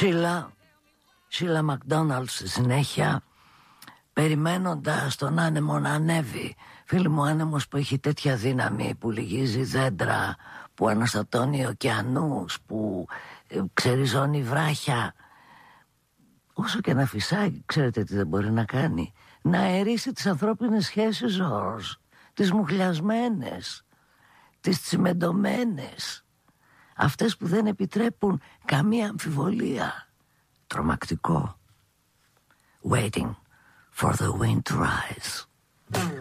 Σίλα Μακδόναλντς στη συνέχεια, περιμένοντας τον άνεμο να ανέβει. Φίλοι μου, άνεμος που έχει τέτοια δύναμη, που λυγίζει δέντρα, που αναστατώνει ωκεανούς, που ξεριζώνει βράχια, όσο και να φυσάει, ξέρετε τι δεν μπορεί να κάνει? Να αερίσει τις ανθρώπινες σχέσεις, τις μουχλιασμένες, τις τσιμεντωμένες, αυτές που δεν επιτρέπουν καμία αμφιβολία. Τρομακτικό. Waiting for the wind to rise.